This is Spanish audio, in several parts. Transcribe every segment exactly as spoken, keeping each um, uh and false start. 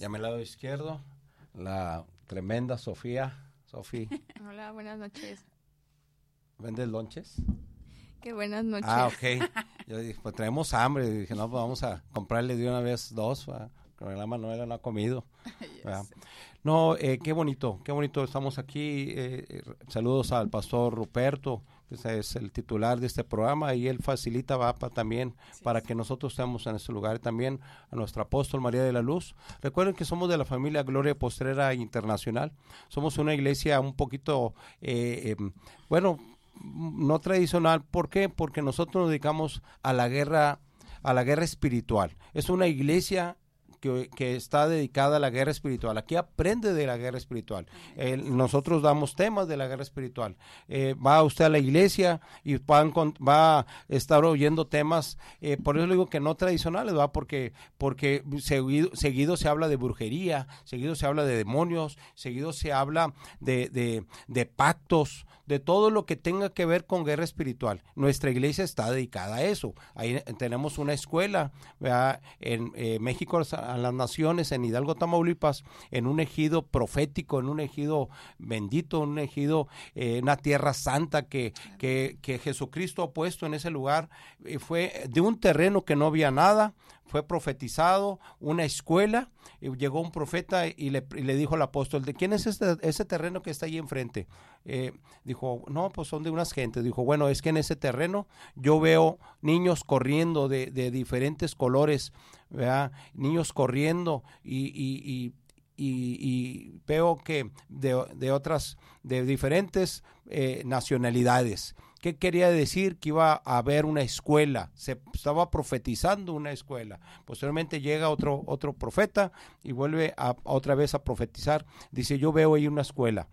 Y a mi lado izquierdo, la tremenda Sofía. Sofi. Hola, buenas noches. ¿Vendes lonches? Qué buenas noches. Ah, ok. Yo dije, pues traemos hambre. Y dije, no, pues vamos a comprarle de una vez dos. Porque la Manuela no ha comido. Yes. No, eh, qué bonito, qué bonito. Estamos aquí. Eh, saludos al pastor Ruperto, que es el titular de este programa, y él facilita va pa, también sí, para sí. que nosotros estemos en este lugar. También a nuestro apóstol María de la Luz. Recuerden que somos de la familia Gloria Postrera Internacional. Somos una iglesia un poquito, eh, eh, bueno, no tradicional. ¿Por qué? Porque nosotros nos dedicamos a la guerra, a la guerra espiritual. Es una iglesia Que, que está dedicada a la guerra espiritual. Aquí aprende de la guerra espiritual. Eh, nosotros damos temas de la guerra espiritual. Eh, va usted a la iglesia y va, va a estar oyendo temas, eh, por eso le digo que no tradicionales, ¿va? Porque, porque seguido, seguido se habla de brujería, seguido se habla de demonios, seguido se habla de, de, de pactos, de todo lo que tenga que ver con guerra espiritual. Nuestra iglesia está dedicada a eso. Ahí tenemos una escuela, ¿verdad? En eh, México, a las Naciones, en Hidalgo, Tamaulipas, en un ejido profético, en un ejido bendito, un ejido, eh, una tierra santa que, que, que Jesucristo ha puesto en ese lugar. Eh, fue de un terreno que no había nada, fue profetizado, una escuela, y llegó un profeta y le, y le dijo al apóstol, ¿de quién es este, ese terreno que está ahí enfrente? Eh, dijo, no, pues son de unas gentes. Dijo, bueno, es que en ese terreno yo veo niños corriendo de, de diferentes colores, ¿verdad? Niños corriendo y, y, y Y, y veo que de, de otras, de diferentes eh, nacionalidades. ¿Qué quería decir? Que iba a haber una escuela, se estaba profetizando una escuela. Posteriormente llega otro, otro profeta y vuelve a, a otra vez a profetizar. Dice, yo veo ahí una escuela.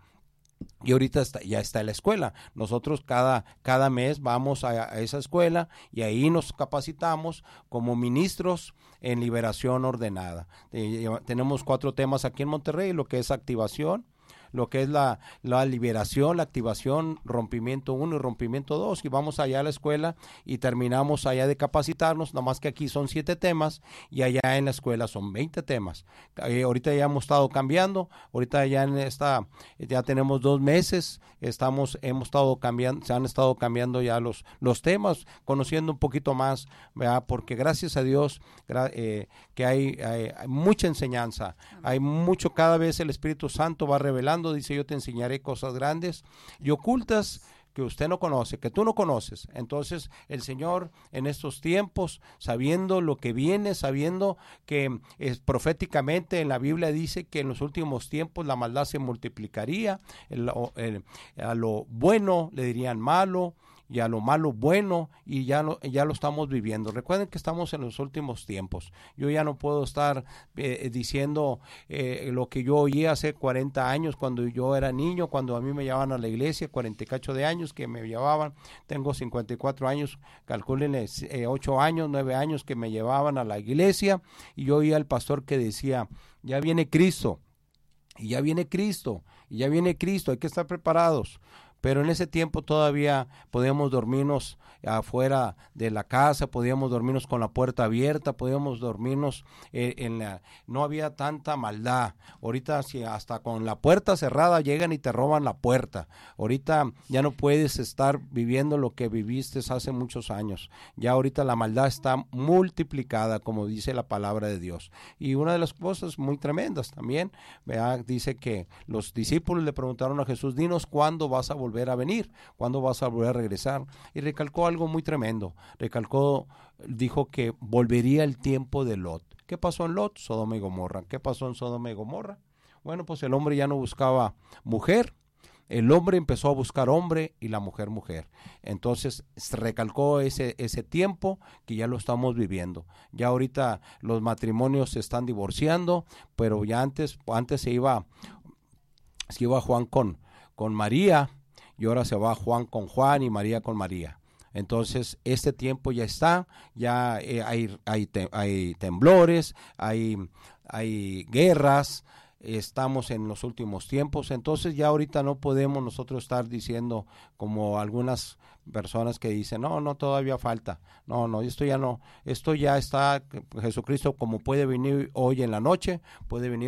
Y ahorita está, ya está en la escuela. Nosotros cada, cada mes vamos a, a esa escuela y ahí nos capacitamos como ministros en liberación ordenada. Eh, tenemos cuatro temas aquí en Monterrey, lo que es activación, lo que es la, la liberación, la activación, rompimiento uno y rompimiento dos, y vamos allá a la escuela y terminamos allá de capacitarnos, nomás que aquí son siete temas y allá en la escuela son veinte temas. Eh, ahorita ya hemos estado cambiando, ahorita ya en esta, ya tenemos dos meses, estamos, hemos estado cambiando, se han estado cambiando ya los, los temas, conociendo un poquito más, ¿verdad? Porque gracias a Dios gra, eh, que hay, hay, hay mucha enseñanza, hay mucho, cada vez el Espíritu Santo va revelando. Dice, yo te enseñaré cosas grandes y ocultas que usted no conoce, que tú no conoces. Entonces el Señor en estos tiempos, sabiendo lo que viene, sabiendo que es, proféticamente en la Biblia dice que en los últimos tiempos la maldad se multiplicaría, el, el, a lo bueno le dirían malo y a lo malo bueno, y ya lo, ya lo estamos viviendo. Recuerden que estamos en los últimos tiempos. Yo ya no puedo estar eh, diciendo eh, lo que yo oí hace cuarenta años cuando yo era niño, cuando a mí me llevaban a la iglesia, cuarenta y cacho de años que me llevaban. Tengo cincuenta y cuatro años, calcúlenle eh, ocho años, nueve años que me llevaban a la iglesia, y yo oía al pastor que decía, ya viene Cristo, y ya viene Cristo, y ya viene Cristo, hay que estar preparados. Pero en ese tiempo todavía podíamos dormirnos afuera de la casa, podíamos dormirnos con la puerta abierta, podíamos dormirnos eh, en la, no había tanta maldad. Ahorita si hasta con la puerta cerrada llegan y te roban la puerta. Ahorita ya no puedes estar viviendo lo que viviste hace muchos años. Ya ahorita la maldad está multiplicada, como dice la palabra de Dios. Y una de las cosas muy tremendas también, ¿verdad? Dice que los discípulos le preguntaron a Jesús, dinos cuándo vas a volver volver a venir, cuándo vas a volver a regresar, y recalcó algo muy tremendo, recalcó, dijo que volvería el tiempo de Lot. ¿Qué pasó en Lot? Sodoma y Gomorra. ¿Qué pasó en Sodoma y Gomorra? Bueno, pues el hombre ya no buscaba mujer, el hombre empezó a buscar hombre y la mujer mujer. Entonces recalcó ese, ese tiempo que ya lo estamos viviendo. Ya ahorita los matrimonios se están divorciando, pero ya antes, antes se iba, se iba Juan con, con María, y ahora se va Juan con Juan y María con María. Entonces, este tiempo ya está, ya eh, hay, hay, te, hay temblores, hay, hay guerras, estamos en los últimos tiempos, entonces ya ahorita no podemos nosotros estar diciendo como algunas personas que dicen, no, no, todavía falta, no, no, esto ya no, esto ya está, Jesucristo como puede venir hoy en la noche, puede venir